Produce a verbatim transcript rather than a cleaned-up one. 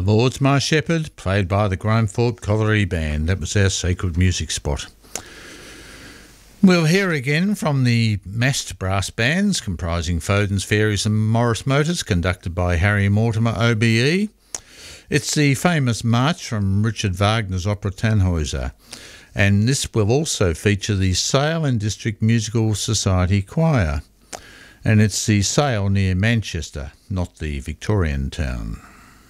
Lord's My Shepherd, played by the Granthorpe Colliery Band. That was our sacred music spot. We'll hear again from the massed brass bands comprising Foden's Fairies and Morris Motors, conducted by Harry Mortimer O B E. It's the famous march from Richard Wagner's opera Tannhäuser, and this will also feature the Sale and District Musical Society Choir, and it's the Sale near Manchester, not the Victorian town.